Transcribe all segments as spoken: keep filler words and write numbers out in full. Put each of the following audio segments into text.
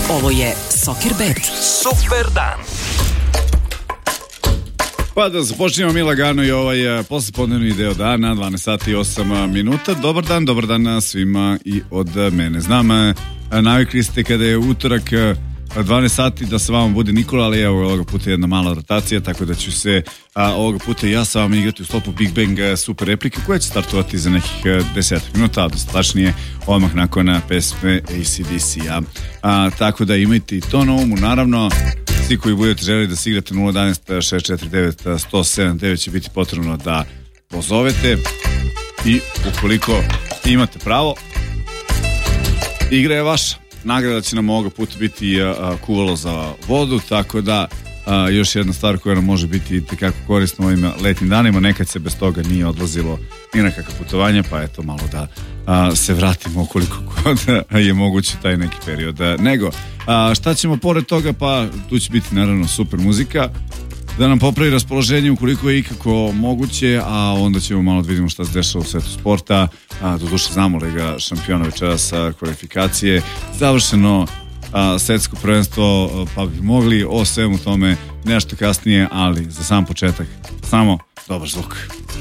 Ovo je Soccerbet. Super dan. Pa da započnemo mi lagano i ovaj poslepodnevni deo dana, dvanaest sati i osam minuta. Dobar dan, dobar dan svima i od mene. Znam, navikli ste kada je utorak dvanaest sati da sa vama bude Nikola, ali evo ovoga puta jedna mala rotacija, tako da ću se a, ovoga puta ja sa vama igrati u sklopu Big Bang super replike koja će startovati za nekih deset minuta, dostačnije odmah nakon pesme A C D C-a. A, tako da imajte i to na umu, naravno. Svi koji budete želi da se igrate nula jedan jedan šest četiri devet jedan zero sedam devet će biti potrebno da pozovete i ukoliko imate pravo, igra je vaša. Nagrada će nam ovoga puta biti a, kuvalo za vodu, tako da a, još jedna stvar koja nam može biti tekako korisna ovim letnim danima, nekad se bez toga nije odlazilo ni na kakva putovanja, pa eto malo da a, se vratimo ukoliko god je moguće taj neki period. Nego, a, šta ćemo pored toga, pa tu će biti naravno super muzika, da nam popravi raspoloženje ukoliko je ikako moguće, a onda ćemo malo da vidimo šta se dešava u svetu sporta. A, doduše znamo Liga šampiona večeras, kvalifikacije, završeno a, svetsko prvenstvo, pa bi mogli o svemu tome nešto kasnije, ali za sam početak samo dobar zvuk.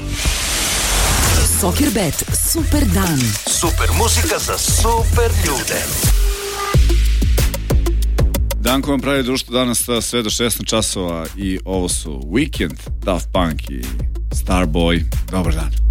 Soccerbet, super dan. Super muzika za super ljude. Danko vam pravi društvo danas sve do šesnaest časova i ovo su Weekend, Daft Punk i Starboy. Dobar dan.